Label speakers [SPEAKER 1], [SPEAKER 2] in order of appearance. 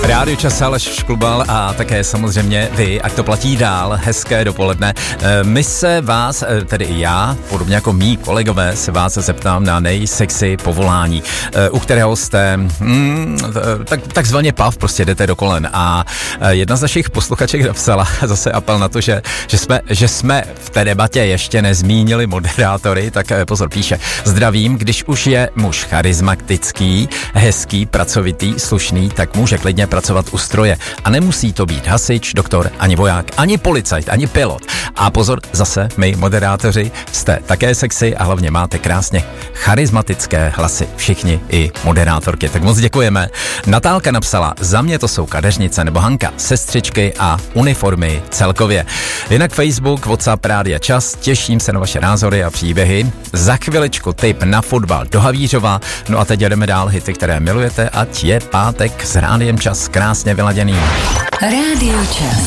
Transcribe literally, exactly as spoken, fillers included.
[SPEAKER 1] Rádio Čas, Aleš Šklubal a také samozřejmě vy, ať to platí dál, hezké dopoledne. My se vás, tedy i já, podobně jako mý kolegové, se vás zeptám na nejsexy povolání, u kterého jste hmm, tak, takzvaně pav, prostě jdete do kolen. A jedna z našich posluchaček napsala zase apel na to, že, že, jsme, že jsme v té debatě ještě nezmínili moderátory, tak pozor, píše: zdravím, když už je muž charismatický, hezký, pracovitý, slušný, tak může klidně pracovat u stroje. A nemusí to být hasič, doktor, ani voják, ani policajt, ani pilot. A pozor, zase my, moderátoři, jste také sexy a hlavně máte krásně charismatické hlasy. Všichni i moderátorky. Tak moc děkujeme. Natálka napsala: za mě to jsou kadeřnice nebo Hanka, sestřičky a uniformy celkově. Jinak Facebook, WhatsApp, Rádia Čas, těším se na vaše názory a příběhy. Za chviličku tip na fotbal do Havířova. No a teď jdeme dál, hity, které milujete, ať je pátek s Rádiem Čas krásně vyladěný.
[SPEAKER 2] Rádio Čas.